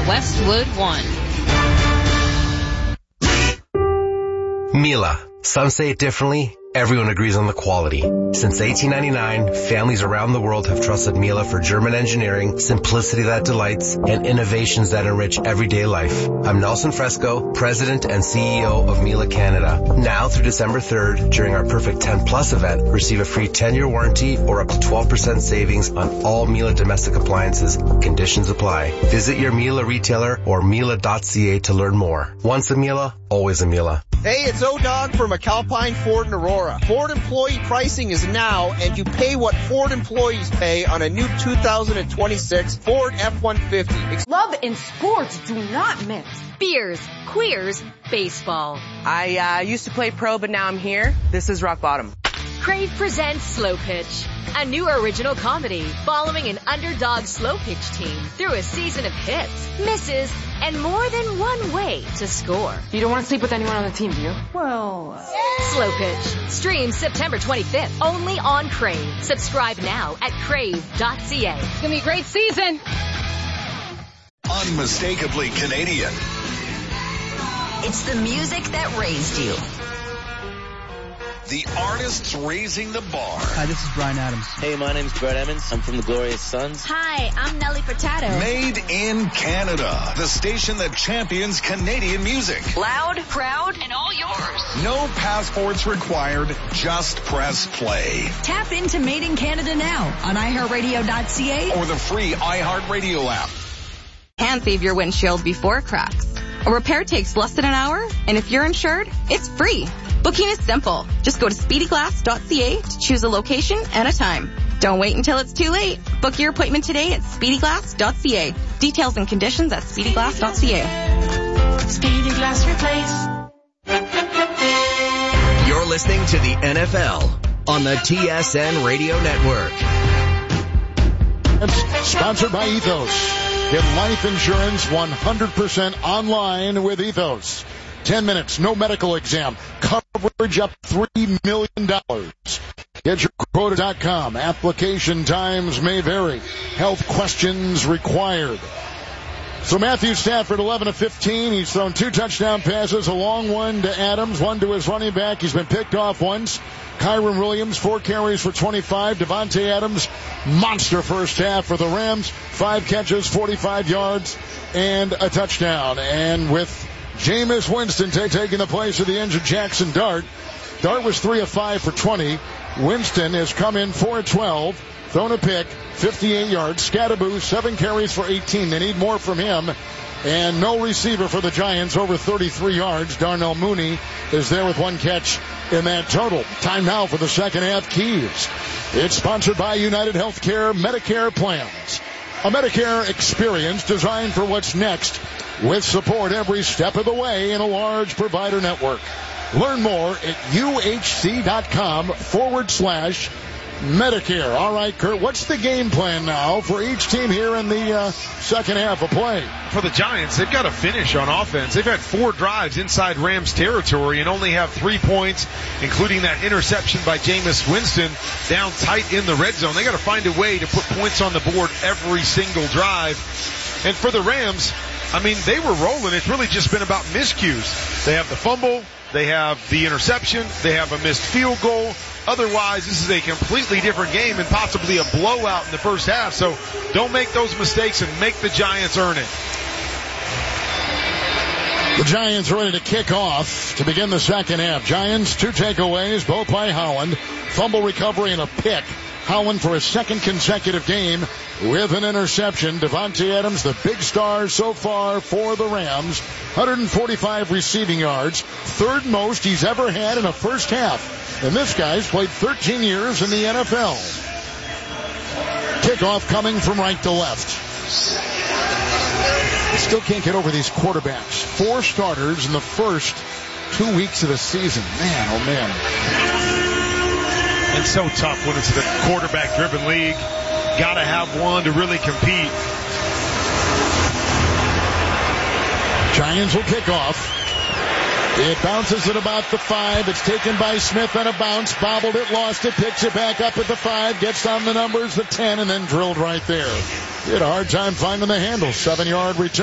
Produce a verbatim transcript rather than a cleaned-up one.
on Westwood One. Miele. Some say it differently. Everyone agrees on the quality. Since eighteen ninety-nine, families around the world have trusted Miele for German engineering, simplicity that delights, and innovations that enrich everyday life. I'm Nelson Fresco, President and C E O of Miele Canada. Now through December third, during our Perfect ten Plus event, receive a free ten-year warranty or up to twelve percent savings on all Miele domestic appliances. Conditions apply. Visit your Miele retailer or miele dot c a to learn more. Once a Miele, always a Miele. Hey, it's O-Dog from McAlpine Ford in Aurora. Ford employee pricing is now, and you pay what Ford employees pay on a new two thousand twenty-six Ford F one fifty. Love and sports do not mix. Beers, queers, baseball. I uh, used to play pro, but now I'm here. This is rock bottom. Crave presents Slow Pitch, a new original comedy following an underdog slow pitch team through a season of hits, misses, and more than one way to score. You don't want to sleep with anyone on the team, do you? Well... Slow Pitch. Stream September twenty-fifth, only on Crave. Subscribe now at crave dot c a. It's going to be a great season. Unmistakably Canadian. It's the music that raised you. The artists raising the bar. Hi, this is Bryan Adams. Hey, my name's Brett Emmons. I'm from the Glorious Sons. Hi, I'm Nelly Furtado. Made in Canada. The station that champions Canadian music. Loud, proud, and all yours. No passports required. Just press play. Tap into Made in Canada now on i heart radio dot c a or the free iHeartRadio app. Can save your windshield before it cracks. A repair takes less than an hour, and if you're insured, it's free. Booking is simple. Just go to speedy glass dot c a to choose a location and a time. Don't wait until it's too late. Book your appointment today at speedy glass dot c a. Details and conditions at speedy glass dot c a. Speedy Glass Replace. You're listening to the N F L on the T S N Radio Network. It's sponsored by Ethos. Get life insurance one hundred percent online with Ethos. Ten minutes, no medical exam. Coverage up three million dollars. Get your quota dot com. Application times may vary. Health questions required. So Matthew Stafford, eleven of fifteen. He's thrown two touchdown passes, a long one to Adams, one to his running back. He's been picked off once. Kyren Williams, four carries for twenty-five. Devontae Adams, monster first half for the Rams. Five catches, forty-five yards, and a touchdown. And with Jameis Winston t- taking the place of the injured Jackson Dart. Dart was three of five for twenty. Winston has come in four of twelve, thrown a pick, fifty-eight yards. Scatterboo, seven carries for eighteen. They need more from him. And no receiver for the Giants, over thirty-three yards. Darnell Mooney is there with one catch in that total. Time now for the second half keys. It's sponsored by United Healthcare Medicare Plans. A Medicare experience designed for what's next, with support every step of the way in a large provider network. Learn more at uhc.com forward slash Medicare. All right, Kurt, what's the game plan now for each team here in the uh, second half of play? For the Giants, they've got to finish on offense. They've had four drives inside Rams territory and only have three points, including that interception by Jameis Winston down tight in the red zone. They got to find a way to put points on the board every single drive. And for the Rams, I mean, they were rolling. It's really just been about miscues. They have the fumble. They have the interception. They have a missed field goal. Otherwise, this is a completely different game and possibly a blowout in the first half. So don't make those mistakes and make the Giants earn it. The Giants are ready to kick off to begin the second half. Giants, two takeaways, both by Howland. Fumble recovery and a pick. Howland for his second consecutive game with an interception. Devontae Adams, the big star so far for the Rams. one hundred forty-five receiving yards. Third most he's ever had in a first half. And this guy's played thirteen years in the N F L. Kickoff coming from right to left. Still can't get over these quarterbacks. Four starters in the first two weeks of the season. Man, oh man. And so tough when it's the quarterback-driven league. Got to have one to really compete. Giants will kick off. It bounces at about the five. It's taken by Smith on a bounce. Bobbled it, lost it, picks it back up at the five. Gets on the numbers, the ten, and then drilled right there. He had a hard time finding the handle. Seven-yard return.